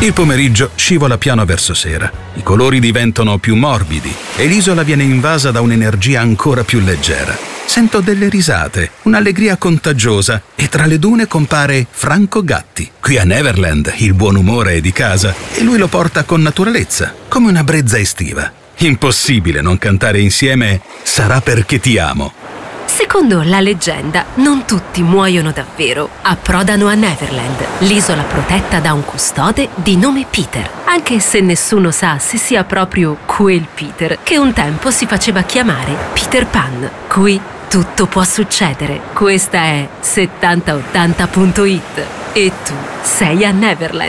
Il pomeriggio scivola piano verso sera. I colori diventano più morbidi e l'isola viene invasa da un'energia ancora più leggera. Sento delle risate, un'allegria contagiosa e tra le dune compare Franco Gatti. Qui a Neverland il buon umore è di casa e lui lo porta con naturalezza, come una brezza estiva. Impossibile non cantare insieme Sarà perché ti amo. Secondo la leggenda, non tutti muoiono davvero. Approdano a Neverland, l'isola protetta da un custode di nome Peter, anche se nessuno sa se sia proprio quel Peter che un tempo si faceva chiamare Peter Pan. Qui tutto può succedere. Questa è 7080.it e tu sei a Neverland.